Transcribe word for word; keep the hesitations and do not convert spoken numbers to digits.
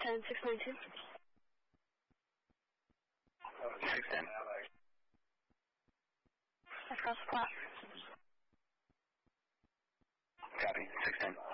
ten, six nine two. six ten. Across the plot. Copy, six ten.